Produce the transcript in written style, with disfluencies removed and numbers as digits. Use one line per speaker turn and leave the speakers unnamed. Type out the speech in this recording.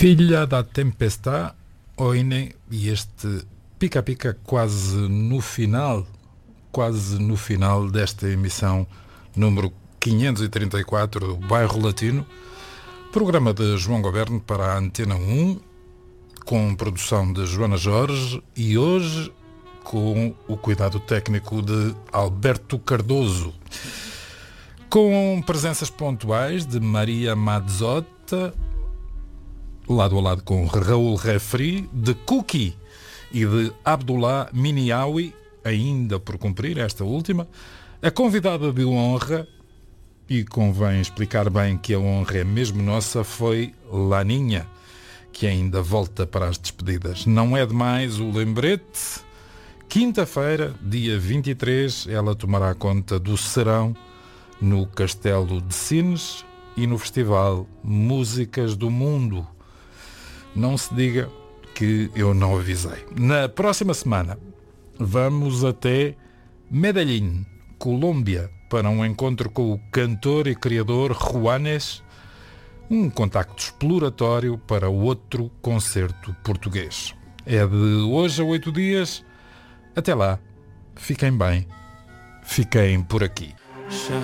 Filha da tempestade, Oine, e este pica-pica quase no final desta emissão número 534 do Bairro Latino, programa de João Goberno para a Antena 1, com produção de Joana Jorge e hoje com o cuidado técnico de Alberto Cardoso, com presenças pontuais de Maria Mazzotta, lado a lado com Raul Refri, de Cookie e de Abdullah Miniawi, ainda por cumprir esta última. A convidada de honra, e convém explicar bem que a honra é mesmo nossa, foi Laninha, que ainda volta para as despedidas. Não é demais o lembrete. Quinta-feira, dia 23, ela tomará conta do serão no Castelo de Sines e no Festival Músicas do Mundo. Não se diga que eu não avisei. Na próxima semana vamos até Medellín, Colômbia, para um encontro com o cantor e criador Juanes, um contacto exploratório para outro concerto português. É de hoje a 8 dias. Até lá, fiquem bem, fiquem por aqui.